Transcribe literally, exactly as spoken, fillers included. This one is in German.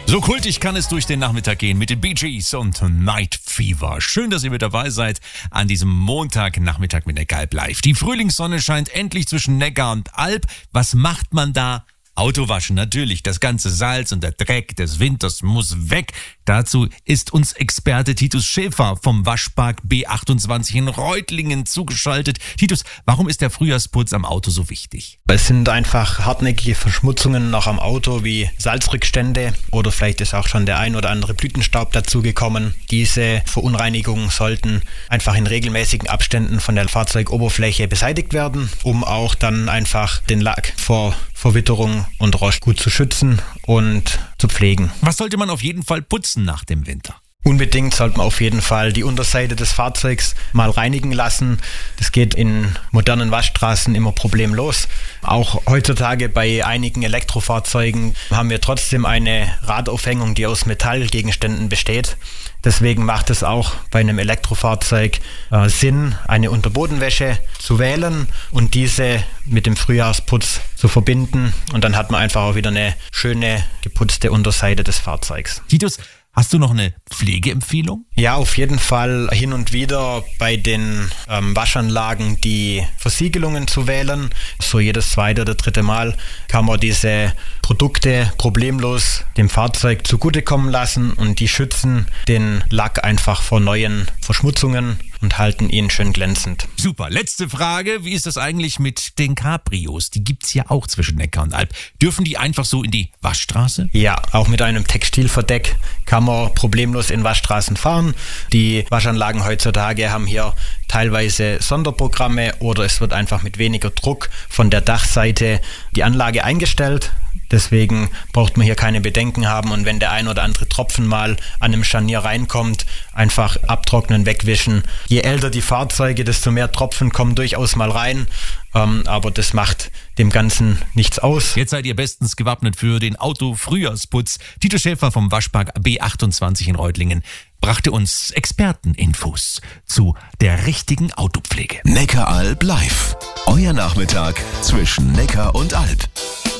So kultig kann es durch den Nachmittag gehen mit den Bee Gees und Night Fever. Schön, dass ihr mit dabei seid an diesem Montagnachmittag mit Neckaralb live. Die Frühlingssonne scheint endlich zwischen Neckar und Alb. Was macht man da? Autowaschen, natürlich. Das ganze Salz und der Dreck des Winters muss weg. Dazu ist uns Experte Titus Schäfer vom Waschpark B achtundzwanzig in Reutlingen zugeschaltet. Titus, warum ist der Frühjahrsputz am Auto so wichtig? Es sind einfach hartnäckige Verschmutzungen noch am Auto wie Salzrückstände oder vielleicht ist auch schon der ein oder andere Blütenstaub dazugekommen. Diese Verunreinigungen sollten einfach in regelmäßigen Abständen von der Fahrzeugoberfläche beseitigt werden, um auch dann einfach den Lack vor Verwitterung und Rost gut zu schützen und zu pflegen. Was sollte man auf jeden Fall putzen nach dem Winter? Unbedingt sollte man auf jeden Fall die Unterseite des Fahrzeugs mal reinigen lassen. Das geht in modernen Waschstraßen immer problemlos. Auch heutzutage bei einigen Elektrofahrzeugen haben wir trotzdem eine Radaufhängung, die aus Metallgegenständen besteht. Deswegen macht es auch bei einem Elektrofahrzeug äh, Sinn, eine Unterbodenwäsche zu wählen und diese mit dem Frühjahrsputz zu verbinden. Und dann hat man einfach auch wieder eine schöne, geputzte Unterseite des Fahrzeugs. Titus, hast du noch eine Pflegeempfehlung? Ja, auf jeden Fall hin und wieder bei den ähm, Waschanlagen die Versiegelungen zu wählen. So jedes zweite oder dritte Mal kann man diese Produkte problemlos dem Fahrzeug zugutekommen lassen und die schützen den Lack einfach vor neuen Verschmutzungen und halten ihn schön glänzend. Super. Letzte Frage. Wie ist das eigentlich mit den Cabrios? Die gibt's ja auch zwischen Neckar und Alb. Dürfen die einfach so in die Waschstraße? Ja, auch mit einem Textilverdeck kann man problemlos in Waschstraßen fahren. Die Waschanlagen heutzutage haben hier teilweise Sonderprogramme oder es wird einfach mit weniger Druck von der Dachseite die Anlage eingestellt. Deswegen braucht man hier keine Bedenken haben und wenn der ein oder andere Tropfen mal an einem Scharnier reinkommt, einfach abtrocknen, wegwischen. Je älter die Fahrzeuge, desto mehr Tropfen kommen durchaus mal rein, ähm, aber das macht dem Ganzen nichts aus. Jetzt seid ihr bestens gewappnet für den Auto-Frühjahrsputz. Titus Schäfer vom Waschpark B achtundzwanzig in Reutlingen brachte uns Experteninfos zu der richtigen Autopflege. Neckaralb live. Euer Nachmittag zwischen Neckar und Alb.